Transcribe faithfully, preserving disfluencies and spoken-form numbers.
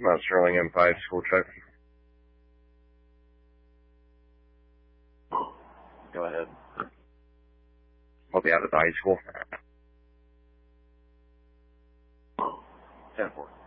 Mount Sterling M five school check. Go ahead. I'll be out at the high school. ten four.